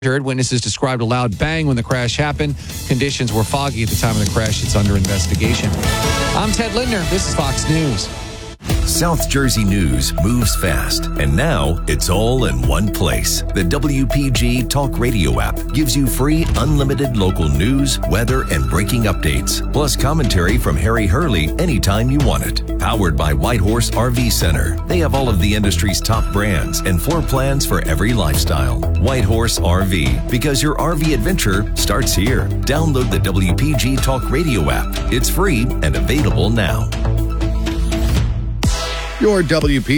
Witnesses described a loud bang when the crash happened. Conditions were foggy at the time of the crash. It's under investigation. I'm Ted Lindner. This is Fox News. South Jersey news moves fast, and now it's all in one place. The WPG Talk Radio app gives you free, unlimited local news, weather, and breaking updates, plus commentary from Harry Hurley anytime you want it. Powered by Whitehorse RV Center. They have all of the industry's top brands and floor plans for every lifestyle. Whitehorse RV, because your RV adventure starts here. Download the WPG Talk Radio app. It's free and available now. Your WP